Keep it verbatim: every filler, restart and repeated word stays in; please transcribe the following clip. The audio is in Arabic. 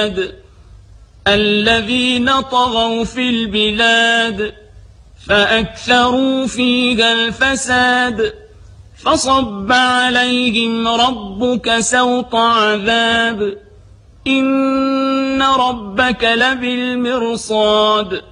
الذين طغوا في البلاد فأكثروا فيها الفساد فصب عليهم ربك سوط عذاب إن ربك لبالمرصاد